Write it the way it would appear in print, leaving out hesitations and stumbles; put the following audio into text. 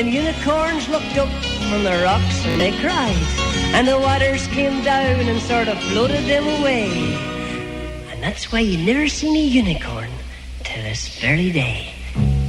Unicorns looked up from the rocks and they cried, and the waters came down and sort of floated them away. And that's why you never seen a unicorn till this very day.